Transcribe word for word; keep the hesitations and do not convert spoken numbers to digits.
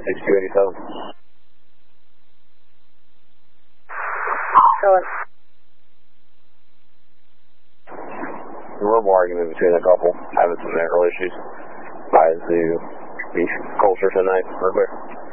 six two eighty-seven. Going. A verbal argument between a couple, having some medical issues. Advise to be closer tonight. We're clear.